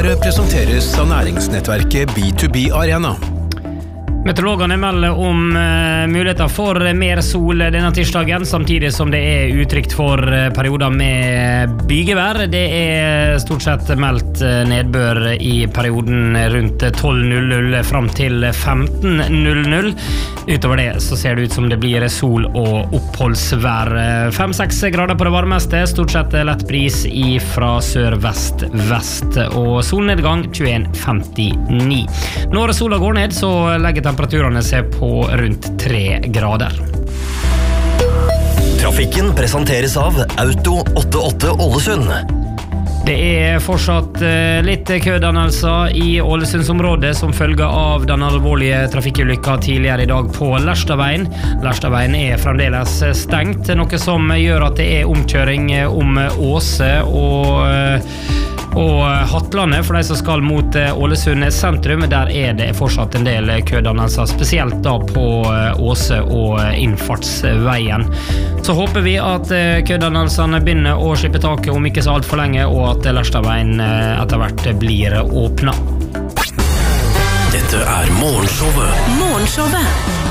Været presenteres av næringsnettverket B2B Arena. Meteorologene melder om muligheter for mer sol denne tirsdagen, samtidig som det utrygt for perioder med bygevær. Det stort sett meldt nedbør i perioden rundt 12:00 frem til 15:00. Utover det så ser det ut som det blir sol og oppholdsvær. 5-6 grader på det varmeste, stort sett lett bris fra sør-vest-vest, og solnedgang 21:59. Når sola går ned, så legger temperaturene seg på rundt 3 grader. Trafikken presenteres av Auto 88 Ålesund. Det fortsatt litt kødannelser i Ålesundsområdet som følge av den alvorlige trafikkulykken tidligere i dag på Lerstadveien. Lerstadveien fremdeles stengt, noe som gjør at det omkjøring om Åse og Hatlandet for de som skal mot Ålesund sentrum. Der det fortsatt en del kødannelser, spesielt da på Åse og innfartsveien. Så håper vi at kødannelsene begynner å slippe taket om ikke så alt for lenge, og at Lerstadveien etter hvert blir åpnet. Dette Morgenshowet.